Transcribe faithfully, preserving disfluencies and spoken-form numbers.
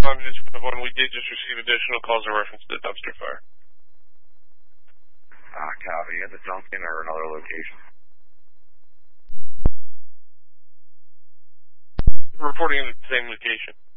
five minutes for the one. We did just receive additional calls in reference to the dumpster fire. Uh, copy. At the Dunkin' or another location? Reporting in the same location.